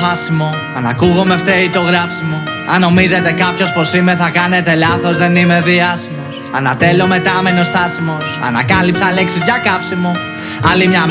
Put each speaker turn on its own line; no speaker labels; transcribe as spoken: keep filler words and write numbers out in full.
χάσιμο. Αν ακούγομαι φταίει το γράψιμο. Αν νομίζετε κάποιος πως είμαι θα κάνετε λάθος, δεν είμαι διάσημος. Ανατέλω μετάμενο στάσιμος. Ανακάλυψα λέξεις για καύσιμο. Άλλη μια